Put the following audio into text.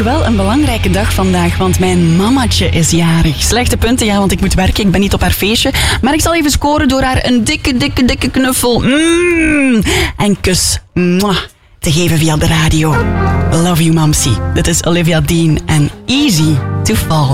wel een belangrijke dag vandaag, want mijn mamatje is jarig. Slechte punten, ja, want ik moet werken, ik ben niet op haar feestje. Maar ik zal even scoren door haar een dikke knuffel en kus te geven via de radio. Love you, Mamsie. Dit is Olivia Dean en Easy to Fall.